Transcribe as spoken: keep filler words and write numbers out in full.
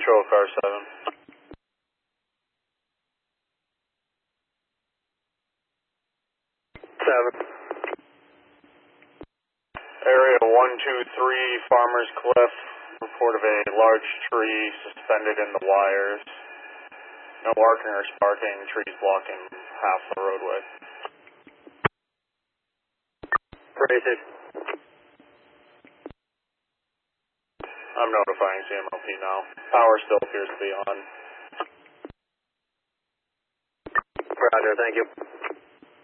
Patrol Car seven. seven. Area one two three, Farmer's Cliff. Report of a large tree suspended in the wires. No arcing or sparking, trees blocking half the roadway. Rated. I'm notifying C M L P now. Power still appears to be on. Roger, thank you.